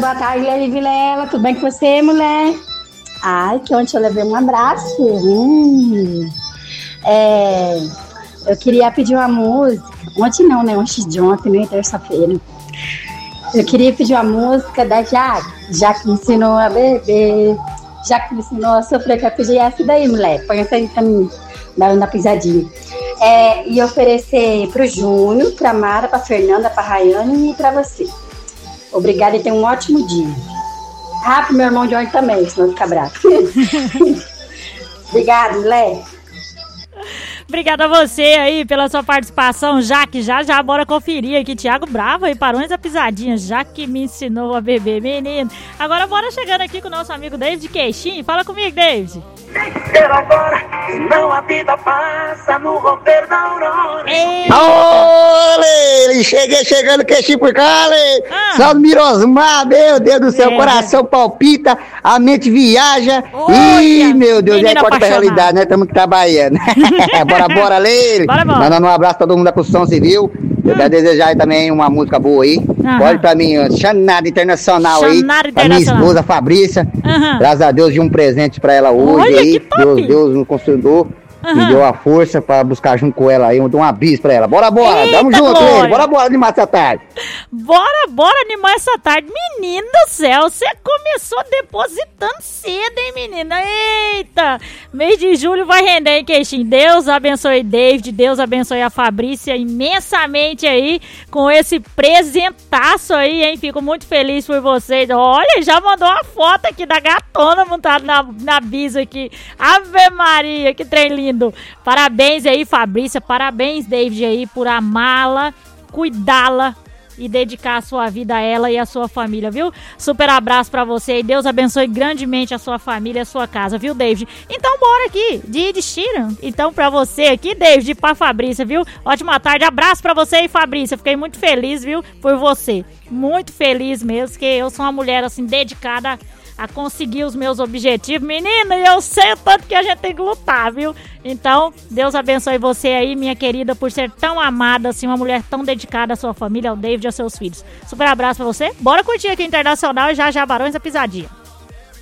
boa tarde, Levi Vilela. Tudo bem com você, mulher? Ai, que ontem eu levei um abraço. Eu queria pedir uma música. Ontem não, né? Antes de ontem, né? Terça-feira. Eu queria pedir uma música da Jaque me ensinou a beber. Jaque me ensinou a sofrer, que eu pedi essa daí, mulher. Põe essa aí pra mim, na pisadinha. E oferecer pro Júnior, pra Mara, pra Fernanda, pra Rayane e pra você. Obrigada e tenha um ótimo dia. Pro meu irmão de ontem também, senão fica bravo. Obrigada, mulher. Obrigada a você aí pela sua participação, Jaque. Já, bora conferir aqui. Thiago Bravo aí, Parões da Pisadinha. Jaque me ensinou a beber, menino. Agora bora chegando aqui com o nosso amigo David Queixinho. Fala comigo, David. Ser agora, senão a vida passa no romper da aurora. Olê, cheguei chegando, Queixinho por cá, Salve Mirosmar, meu Deus do céu, coração palpita, a mente viaja. Ih, meu Deus, aí corta pra realidade, né? Estamos trabalhando. Bora, Leire. Mandando um abraço pra todo mundo da construção civil. Eu quero desejar aí também uma música boa aí. Pode pra mim, Xanada Internacional aí. Pra minha esposa Fabrícia. Graças a Deus, de um presente pra ela hoje. Olha, aí. Deus no construtor. Me deu a força pra buscar junto com ela aí. Eu dou um bis pra ela. Bora. Eita, Tamo junto, Leire. Bora animar essa tarde. Bora animar essa tarde. Menino do céu, você começou depositando cedo, hein, menina? Eita! Mês de julho vai render, hein, Queixinho? Deus abençoe David, Deus abençoe a Fabrícia imensamente aí com esse presentaço aí, hein? Fico muito feliz por vocês. Olha, já mandou uma foto aqui da gatona montada na bis aqui. Ave Maria, que trem lindo. Parabéns aí, Fabrícia. Parabéns, David, aí, por amá-la, cuidá-la e dedicar a sua vida a ela e a sua família, viu? Super abraço pra você e Deus abençoe grandemente a sua família e a sua casa, viu, David? Então bora aqui, de Ed Sheeran. Então pra você aqui, David, e pra Fabrícia, viu? Ótima tarde, abraço pra você e Fabrícia. Fiquei muito feliz, viu, por você. Muito feliz mesmo, que eu sou uma mulher, assim, dedicada a conseguir os meus objetivos. Menina, eu sei o tanto que a gente tem que lutar, viu? Então, Deus abençoe você aí, minha querida, por ser tão amada, assim, uma mulher tão dedicada à sua família, ao David e aos seus filhos. Super abraço pra você. Bora curtir aqui Internacional e já Barões da Pisadinha.